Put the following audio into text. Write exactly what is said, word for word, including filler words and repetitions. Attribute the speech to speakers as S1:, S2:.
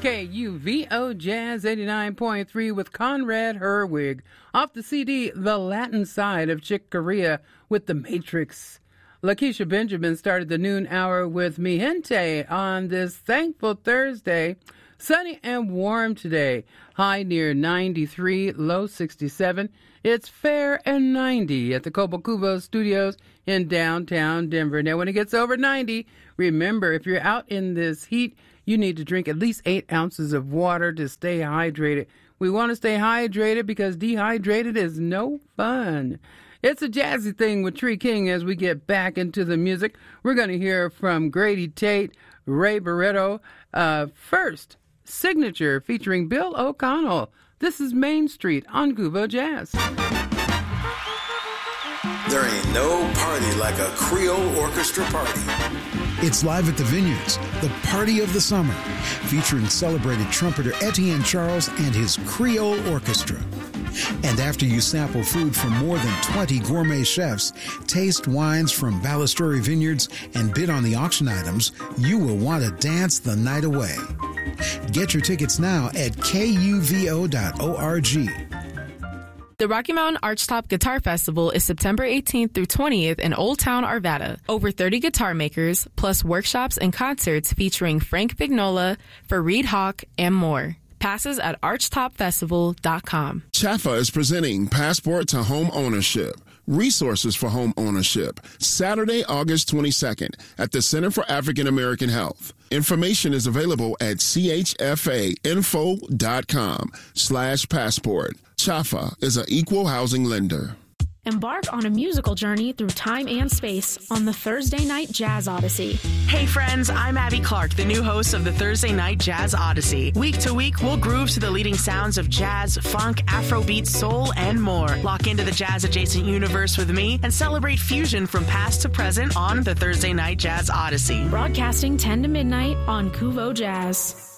S1: K U V O Jazz eighty-nine point three with Conrad Herwig off the C D The Latin Side of Chick Corea with The Matrix. Lakeisha Benjamin started the noon hour with Mi Gente on this thankful Thursday. Sunny and warm today. High near ninety-three, low sixty-seven. It's fair and ninety at the Cobo Cubo Studios in downtown Denver. Now, when it gets over ninety, remember, if you're out in this heat, you need to drink at least eight ounces of water to stay hydrated. We want to stay hydrated because dehydrated is no fun. It's a jazzy thing with Tree King as we get back into the music. We're going to hear from Grady Tate, Ray Barretto. Uh, first, Signature featuring Bill O'Connell. This is Main Street on Cubo Jazz.
S2: There ain't no party like a Creole orchestra party.
S3: It's live at the Vineyards, the party of the summer, featuring celebrated trumpeter Etienne Charles and his Creole Orchestra. And after you sample food from more than twenty gourmet chefs, taste wines from Ballasturi Vineyards, and bid on the auction items, you will want to dance the night away. Get your tickets now at K U V O dot org.
S4: The Rocky Mountain Archtop Guitar Festival is September eighteenth through twentieth in Old Town, Arvada. Over thirty guitar makers, plus workshops and concerts featuring Frank Vignola, Fareed Hawk, and more. Passes at archtop festival dot com.
S5: Chaffa is presenting Passport to Home Ownership. Resources for home ownership. Saturday, August twenty-second at the Center for African American Health. Information is available at chfainfo.com slash passport. Chaffa is an equal housing lender.
S6: Embark on a musical journey through time and space on the Thursday Night Jazz Odyssey.
S7: Hey friends, I'm Abby Clark, the new host of the Thursday Night Jazz Odyssey. Week to week, we'll groove to the leading sounds of jazz, funk, Afrobeat, soul, and more. Lock into the jazz-adjacent universe with me and celebrate fusion from past to present on the Thursday Night Jazz Odyssey.
S6: Broadcasting ten to midnight on Cuvo Jazz.